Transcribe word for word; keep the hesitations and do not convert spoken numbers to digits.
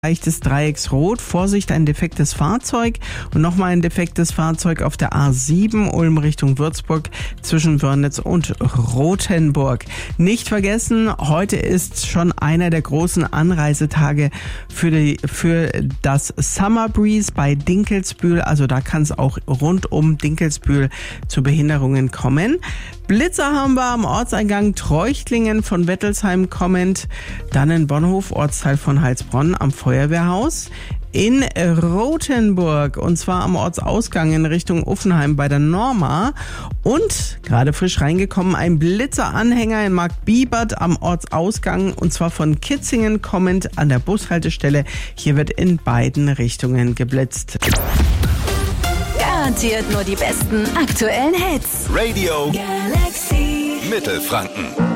Leichtes Dreiecksrot, Vorsicht, ein defektes Fahrzeug und nochmal ein defektes Fahrzeug auf der A sieben, Ulm Richtung Würzburg zwischen Wörnitz und Rothenburg. Nicht vergessen, heute ist schon einer der großen Anreisetage für, die, für das Summer Breeze bei Dinkelsbühl, also da kann es auch rund um Dinkelsbühl zu Behinderungen kommen. Blitzer haben wir am Ortseingang Treuchtlingen von Wettelsheim kommend, dann in Bonhof, Ortsteil von Heilsbronn am Feuerwehrhaus, in Rothenburg und zwar am Ortsausgang in Richtung Uffenheim bei der Norma und gerade frisch reingekommen ein Blitzeranhänger in Marktbibert am Ortsausgang und zwar von Kitzingen kommend an der Bushaltestelle. Hier wird in beiden Richtungen geblitzt. Garantiert nur die besten aktuellen Hits. Radio Galaxy Mittelfranken.